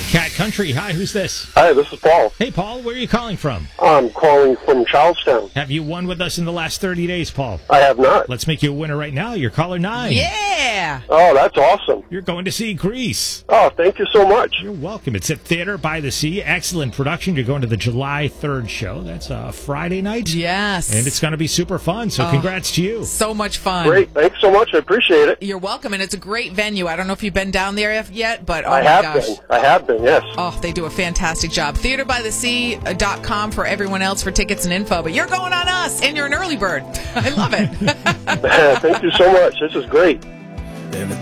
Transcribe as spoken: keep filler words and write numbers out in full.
Cat Country. Hi, who's this? Hi, this is Paul. Hey, Paul, where are you calling from? I'm calling from Charlestown. Have you won with us in the last thirty days, Paul? I have not. Let's make you a winner right now. You're caller nine. Yeah. Oh, that's awesome. You're going to see Grease. Oh, thank you so much. You're welcome. It's at Theater by the Sea. Excellent production. You're going to the July third show. That's a Friday night. Yes. And it's going to be super fun, so Oh, congrats to you. So much fun. Great. Thanks so much. I appreciate it. You're welcome, and it's a great venue. I don't know if you've been down there yet, but oh I my have gosh. been. I have been, yes. Oh, they do a fantastic job. theater by the sea dot com for everyone else for tickets and info, but you're going on us, and you're an early bird. I love it. Thank you so much. This is great.